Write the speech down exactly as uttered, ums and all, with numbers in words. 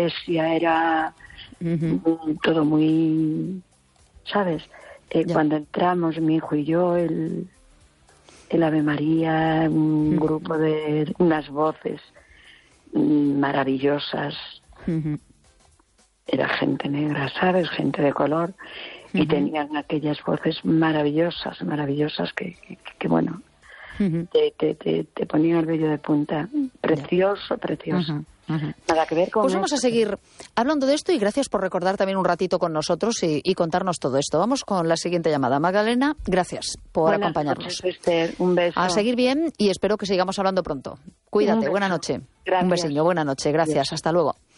iglesia era uh-huh. todo muy, ¿sabes? Eh, cuando entramos, mi hijo y yo, el, el Ave María, un uh-huh. grupo de unas voces maravillosas. Uh-huh. Era gente negra, ¿sabes? Gente de color. Uh-huh. Y tenían aquellas voces maravillosas, maravillosas que, que, que bueno, uh-huh. te, te, te, te ponían el vello de punta. Precioso, precioso. Uh-huh. Uh-huh. Nada que ver con Pues vamos esto. a seguir hablando de esto y gracias por recordar también un ratito con nosotros y, y contarnos todo esto. Vamos con la siguiente llamada. Magdalena, gracias por Buenas acompañarnos. Noches, Esther. Un beso. A seguir bien y espero que sigamos hablando pronto. Cuídate, buena noche. Gracias. Un besillo, buena noche. Gracias, hasta luego.